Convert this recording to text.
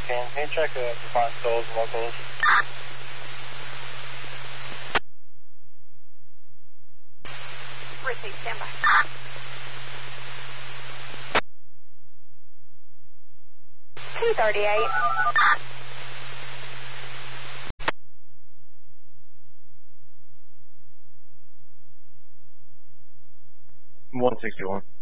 can you check find souls and locals? Receive, stand by. 238. 161.